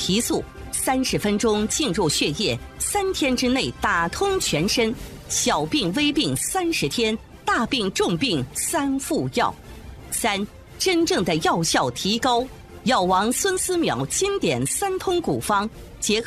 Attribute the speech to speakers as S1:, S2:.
S1: 提速，30分钟进入血液，3天之内打通全身。小病微病30天，大病重病3副药。3、真正的药效提高。药王孙思邈经典3通古方，结合